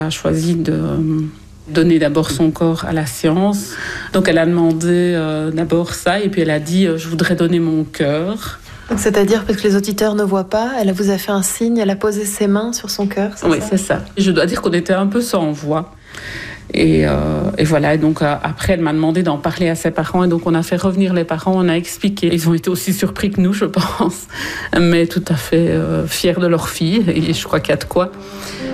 a choisi de donner d'abord son corps à la science. Donc elle a demandé d'abord ça et puis elle a dit je voudrais donner mon cœur. Donc, c'est-à-dire, parce que les auditeurs ne voient pas, elle vous a fait un signe, elle a posé ses mains sur son cœur, Oui, c'est ça. Je dois dire qu'on était un peu sans voix. Et voilà, et donc après elle m'a demandé d'en parler à ses parents et donc on a fait revenir les parents, on a expliqué. Ils ont été aussi surpris que nous, je pense, mais tout à fait fiers de leur fille et je crois qu'il y a de quoi.